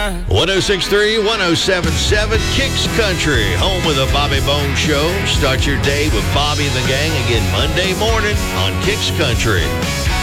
time. 106.3, 107.7, Kicks Country, home of the Bobby Bones Show. Start your day with Bobby and the gang again Monday morning on Kicks Country.